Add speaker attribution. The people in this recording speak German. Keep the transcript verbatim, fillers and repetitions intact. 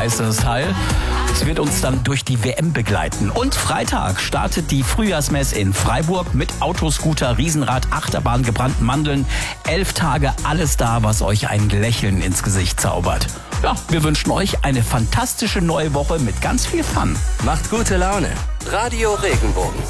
Speaker 1: heißt das Teil. Es wird uns dann durch die W M begleiten. Und Freitag startet die Frühjahrsmesse in Freiburg mit Autoscooter, Riesenrad, Achterbahn, gebrannten Mandeln. Elf Tage alles da, was euch ein Lächeln ins Gesicht zaubert. Ja, wir wünschen euch eine fantastische neue Woche mit ganz viel Fun.
Speaker 2: Macht gute Laune. Radio Regenbogen.